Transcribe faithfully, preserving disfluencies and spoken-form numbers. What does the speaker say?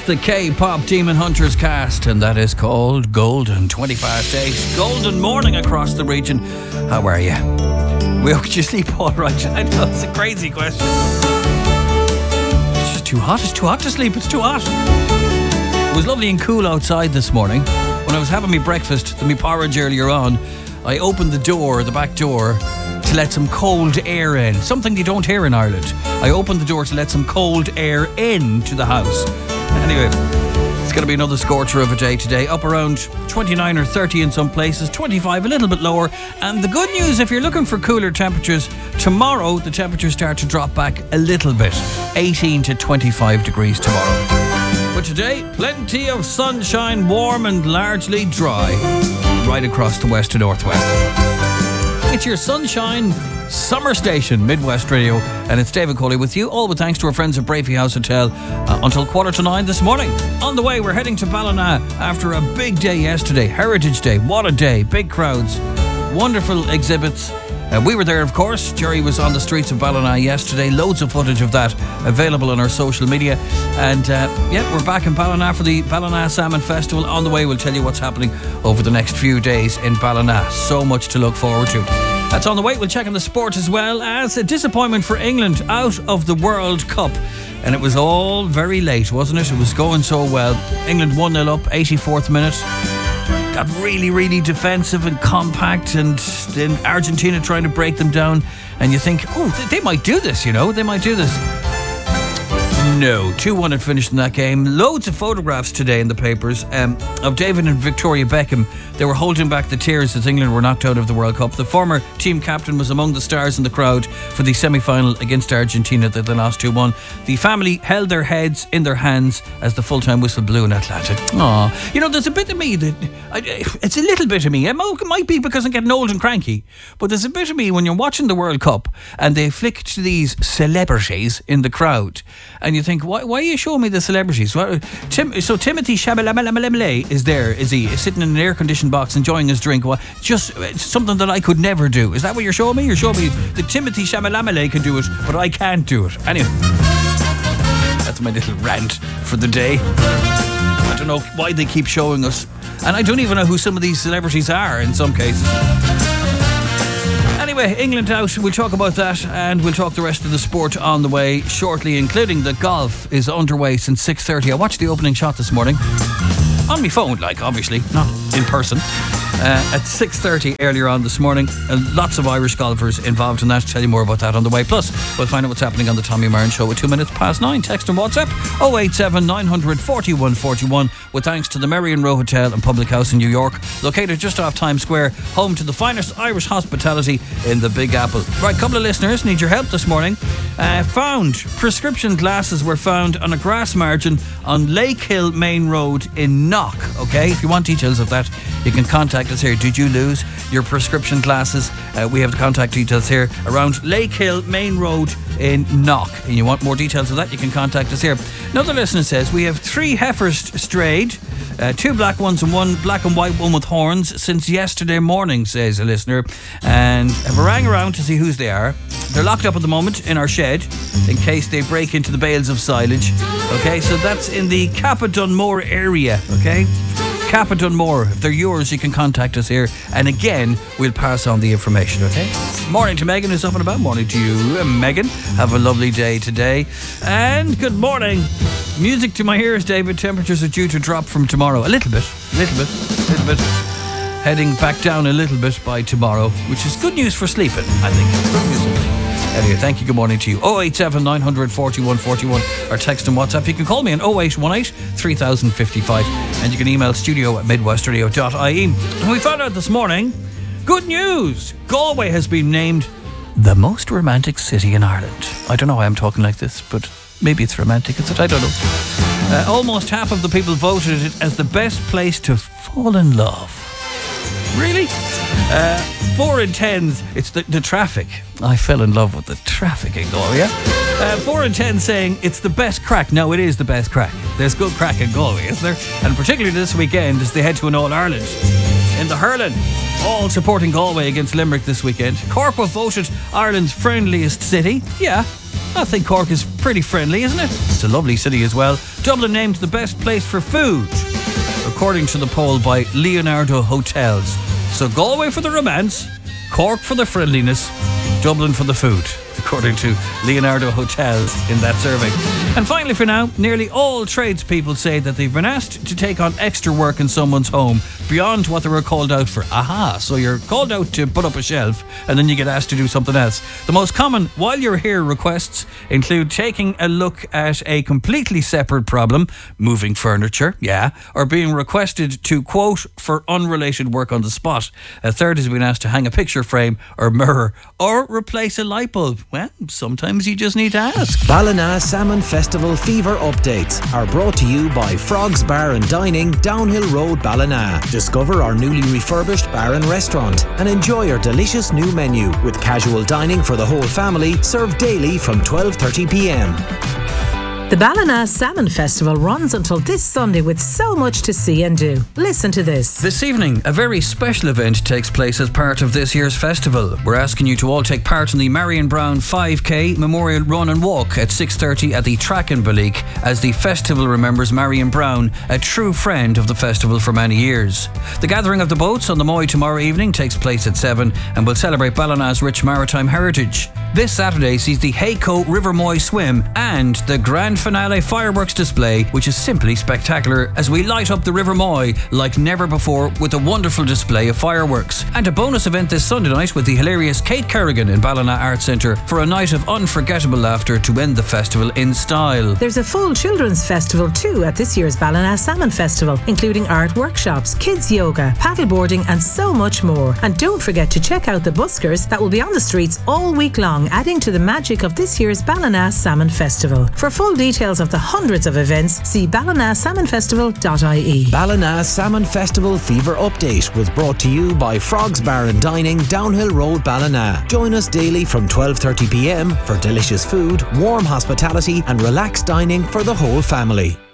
the K-pop Demon Hunters cast, and that is called Golden. twenty past eight. Golden morning across the region. How are you? Will you sleep all right? I know, it's a crazy question. It's just too hot. It's too hot to sleep. It's too hot. It was lovely and cool outside this morning. When I was having my breakfast, my porridge earlier on, I opened the door, the back door, to let some cold air in. Something you don't hear in Ireland. I opened the door to let some cold air in to the house. Anyway, it's going to be another scorcher of a day today. Up around twenty-nine or thirty in some places, twenty-five a little bit lower. And the good news, if you're looking for cooler temperatures, tomorrow the temperatures start to drop back a little bit. eighteen to twenty-five degrees tomorrow. But today, plenty of sunshine, warm and largely dry, right across the west to northwest. It's your sunshine summer station, Midwest Radio, and it's David Coley with you, all with thanks to our friends at Bravey House Hotel, uh, until quarter to nine this morning. On the way, we're heading to Ballina after a big day yesterday, Heritage Day. What a day, big crowds, wonderful exhibits. Uh, we were there, of course. Jerry was on the streets of Ballina yesterday. Loads of footage of that available on our social media. And uh, yeah, we're back in Ballina for the Ballina Salmon Festival. On the way, we'll tell you what's happening over the next few days in Ballina. So much to look forward to. That's on the way. We'll check on the sport as well as a disappointment for England out of the World Cup. And it was all very late, wasn't it? It was going so well. England one nil up, eighty-fourth minute. Got really, really defensive and compact, and then Argentina trying to break them down. And you think, oh, they might do this, you know, they might do this. No, two one had finished in that game. Loads of photographs today in the papers um, of David and Victoria Beckham. They were holding back the tears as England were knocked out of the World Cup. The former team captain was among the stars in the crowd for the semi-final against Argentina that they lost two one. The family held their heads in their hands as the full-time whistle blew in Atlanta. Aww. You know, there's a bit of me that... I, it's a little bit of me. It might be because I'm getting old and cranky, but there's a bit of me when you're watching the World Cup and they flick to these celebrities in the crowd and you think, why, why are you showing me the celebrities? Well, Tim, so Timothy Chalamet is there, is he? Is sitting in an air-conditioned box enjoying his drink. Well, just it's something that I could never do. Is that what you're showing me? You're showing me that Timothy Chalamet can do it, but I can't do it. Anyway, that's my little rant for the day. I don't know why they keep showing us, and I don't even know who some of these celebrities are in some cases. Anyway, England out, we'll talk about that, and we'll talk the rest of the sport on the way shortly, including the golf is underway since six thirty. I watched the opening shot this morning on my phone, like, obviously, not in person. Uh, at six thirty earlier on this morning. Uh, lots of Irish golfers involved in that. Tell you more about that on the way. Plus, we'll find out what's happening on the Tommy Martin Show at two minutes past nine. Text and WhatsApp oh eight seven nine hundred forty-one forty-one with thanks to the Merrion Row Hotel and Public House in New York, located just off Times Square, home to the finest Irish hospitality in the Big Apple. Right, couple of listeners need your help this morning. Uh, found prescription glasses were found on a grass margin on Lake Hill Main Road in Knock. Okay, if you want details of that, you can contact us here. Did you lose your prescription glasses? Uh, we have the contact details here around Lake Hill Main Road in Knock. And you want more details of that, you can contact us here. Another listener says, we have three heifers strayed, uh, two black ones and one black and white one with horns since yesterday morning, says a listener. And have rang around to see whose they are. They're locked up at the moment in our shed in case they break into the bales of silage. Okay, so that's in the Kappa Dunmore area. Okay, Kappa Dunmore. If they're yours, you can contact us here, and again, we'll pass on the information. Okay. Morning to Megan, who's up and about. Morning to you, Megan. Have a lovely day today, and good morning. Music to my ears, David. Temperatures are due to drop from tomorrow a little bit, a little bit, a little bit. Heading back down a little bit by tomorrow, which is good news for sleeping, I think. Good news. Anyway, thank you. Good morning to you. oh eight seven nine hundred forty-one forty-one or text and WhatsApp. You can call me on oh eight one eight three thousand fifty-five and you can email studio at midwestradio dot I E. And we found out this morning, good news, Galway has been named the most romantic city in Ireland. I don't know why I'm talking like this, but maybe it's romantic, is it? I don't know. Uh, almost half of the people voted it as the best place to fall in love. Really? Uh, four in tens, it's the, the traffic. I fell in love with the traffic in Galway, yeah? Uh, four in ten saying it's the best crack. No, it is the best crack. There's good crack in Galway, isn't there? And particularly this weekend as they head to an All-Ireland. In the hurling, all supporting Galway against Limerick this weekend. Cork were voted Ireland's friendliest city. Yeah, I think Cork is pretty friendly, isn't it? It's a lovely city as well. Dublin named the best place for food, according to the poll by Leonardo Hotels. So Galway for the romance, Cork for the friendliness, Dublin for the food, according to Leonardo Hotels in that survey. And finally for now, nearly all tradespeople say that they've been asked to take on extra work in someone's home beyond what they were called out for. Aha, so you're called out to put up a shelf and then you get asked to do something else. The most common while you're here requests include taking a look at a completely separate problem, moving furniture, yeah, or being requested to quote for unrelated work on the spot. A third has been asked to hang a picture frame or mirror or replace a light bulb. Well, sometimes you just need to ask. Ballina Salmon Festival fever updates are brought to you by Frogs Bar and Dining, Downhill Road, Ballina. Discover our newly refurbished bar and restaurant and enjoy our delicious new menu with casual dining for the whole family, served daily from twelve thirty p m. The Ballina Salmon Festival runs until this Sunday with so much to see and do. Listen to this. This evening, a very special event takes place as part of this year's festival. We're asking you to all take part in the Marion Brown five K Memorial Run and Walk at six thirty at the Track in Balleek, as the festival remembers Marion Brown, a true friend of the festival for many years. The gathering of the boats on the Moy tomorrow evening takes place at seven and will celebrate Ballina's rich maritime heritage. This Saturday sees the Hayco River Moy swim and the grand finale fireworks display, which is simply spectacular as we light up the River Moy like never before with a wonderful display of fireworks. And a bonus event this Sunday night with the hilarious Kate Kerrigan in Ballina Arts Centre for a night of unforgettable laughter to end the festival in style. There's a full children's festival too at this year's Ballina Salmon Festival, including art workshops, kids yoga, paddleboarding and so much more. And don't forget to check out the buskers that will be on the streets all week long, adding to the magic of this year's Ballina Salmon Festival. For full details of the hundreds of events, see ballina salmon festival dot I E. Ballina Salmon Festival fever update was brought to you by Frogs Bar and Dining, Downhill Road, Ballina. Join us daily from twelve thirty p m for delicious food, warm hospitality and relaxed dining for the whole family.